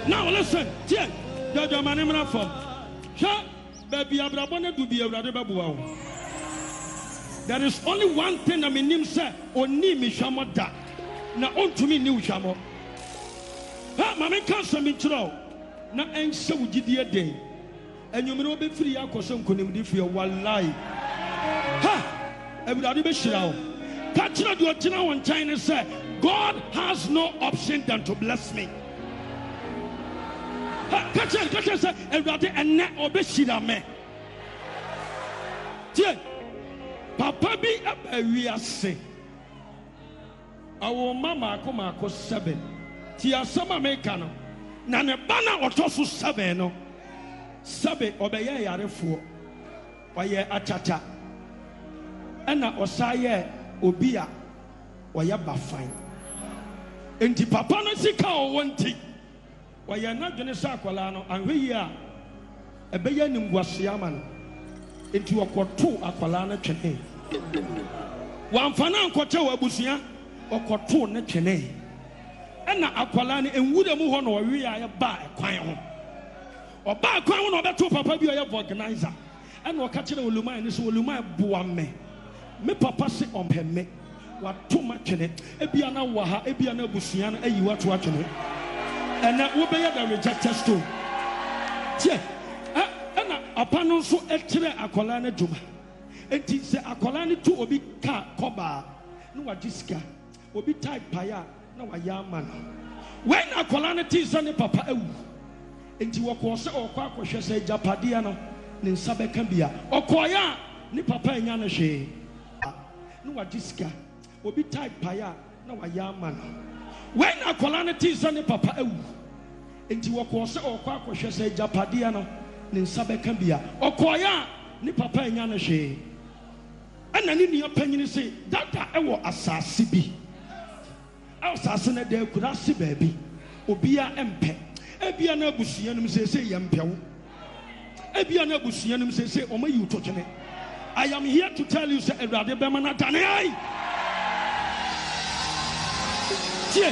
Now listen, dear, the man from baby Abrabona do be a radaba. There is only one thing I mean, sir, or ni me shamoda. Now on to me new shamo. Ha, mamma can't send me through. Now, and so would you dear day. And you may not be free. I could some couldn't for one lie. Ha, everybody be sure. Catch not your china one China say, God has no option than to bless me. Catch it, say, everybody and net or be shira me. Dear, Papa be up a real say. Our mama come across 7. Tia sama mekano. Na ne bana otoso 7 no. 7 obeye yarefo. Oye achacha. Ena osaye obi a oye bafan. Enti papa no sika o wonti. Oye na dwene sa akwala no anhwe yi a ebeye nimguase ama no. Enti okoto akwala no twene. Wamfana ankoche wa abusua okoto ne twene. Ena akwala ni enwure mu ho na owe ya ba ekwan ho oba ekwan ho na obeto papa bi oye organizer ena o ka kire oluman ni so oluman boa me papa se ompeme wato ma twene ebia na wa ha ebia na abusua na ayi wato atwene ena wo be ya da rejected stone tie ena apa no so ekire akwala na djuma enti se akwala ni tu obi ka koba no wa disika obi type paya na wa yaman when akola ne tisa ne papa awu enti woko se okwa akohwe se japade no ne nsa beka bia okoya ne papa anya ne hwe no wa disika obi type paya na wa yaman when akola ne tisa ne papa awu enti woko se okwa akohwe se japade no ne nsa beka bia okoya ne papa anya ne hwe ana ne nua panyini se dada ewo asase bi asase na de kura se baabi obia empe ebia na abusua num se yempewo ebia na abusua num se omayi utotene. I am here to tell you say Ewurade bema na dane ai. Tie.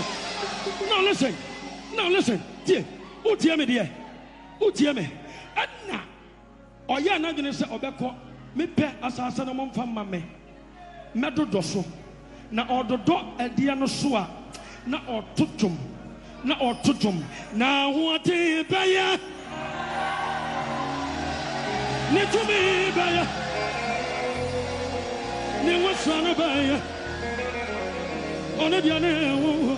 Now listen. Tie. Utie me de. Utie me. Anna oya na dwene se obekọ mepe asase no momfa mame medodo so na ododo edie no so a na ototom na ho ate baya ne tumi baya ne wasana baya ono dia ne wo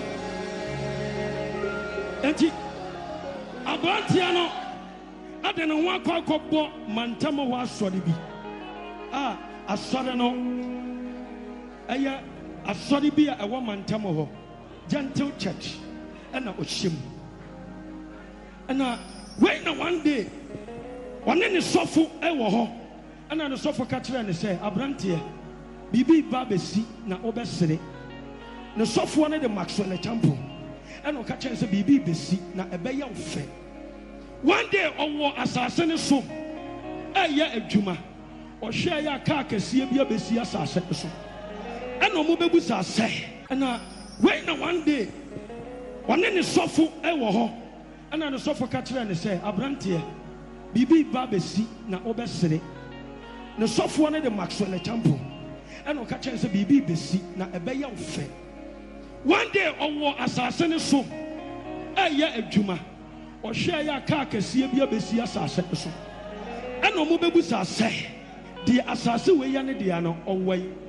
enti abantia no ade no ho akọkọbọ mantama ho asọre bi asọre no aya asọre bi a ewo mantama ho gentle church and oshim and when one day one in the sofa ewo ho and the sofa catcher and say abrantie bibi babesi na obesere the sofa one the maxwell champo and o catcher say bibi besi na ebeya ofe one day owo asase ne so eye adwuma o hwe ya ka akese bia besi asase so and o mo bebu sase and when one day one in the sofa ewo ho and the sofa catcher and say abrantie bibi babesi na obesere the sofa one the maxwell champo and o catcher say bibi besi na ebeya ofe one day owo asase ne so eye adwuma o hwe ya ka akese bia besi asase so and o mo bebu sase the asase we ya ne dia no owai